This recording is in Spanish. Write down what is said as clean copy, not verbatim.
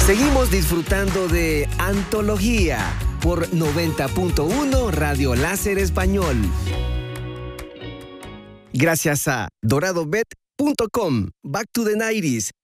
Seguimos disfrutando de Antología por 90.1 Radio Láser Español. Gracias a doradobet.com, Back to the 90s